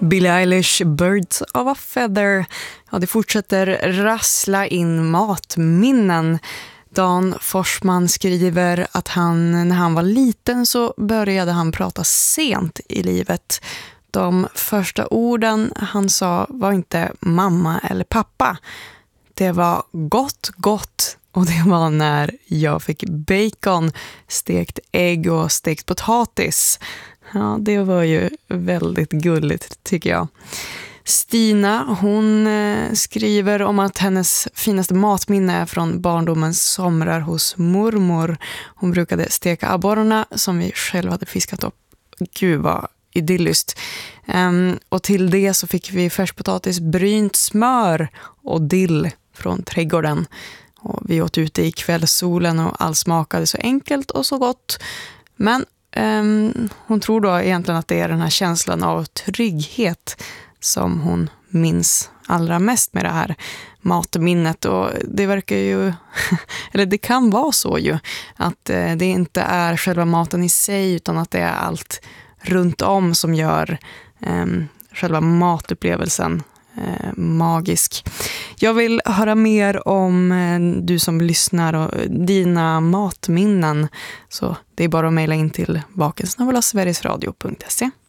Billie Eilish, Birds of a Feather. Ja, det fortsätter rassla in matminnen. Dan Forsman skriver att när han var liten så började han prata sent i livet. De första orden han sa var inte mamma eller pappa. Det var gott. Och det var när jag fick bacon, stekt ägg och stekt potatis. Ja, det var ju väldigt gulligt tycker jag. Stina, hon skriver om att hennes finaste matminne är från barndomens somrar hos mormor. Hon brukade steka abborrarna som vi själva hade fiskat upp. Gud vad idylliskt. Och till det så fick vi färskpotatis, brynt smör och dill från trädgården. Och vi åt ute i kvällssolen och allt smakade så enkelt och så gott. Men hon tror då egentligen att det är den här känslan av trygghet som hon minns allra mest med det här matminnet. Och det verkar ju, eller det kan vara så ju, att det inte är själva maten i sig utan att det är allt runt om som gör själva matupplevelsen magisk. Jag vill höra mer om du som lyssnar och dina matminnen, så det är bara att mejla in till bakensnabel-sverigesradio.se.